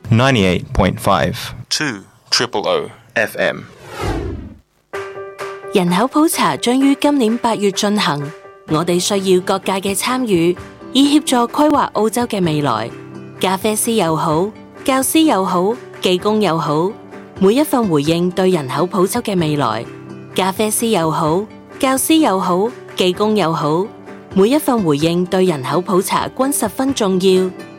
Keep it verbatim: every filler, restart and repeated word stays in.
ninety-eight point five two triple O F M。 人口普查將於今年八月進行，我哋需要各界嘅參與，以協助規劃澳洲嘅未來。咖啡師又好，教師又好，技工又好，每一份回應對人口普查嘅未來。咖啡師又好，教師又好，技工又好，每一份回應對人口普查均十分重要。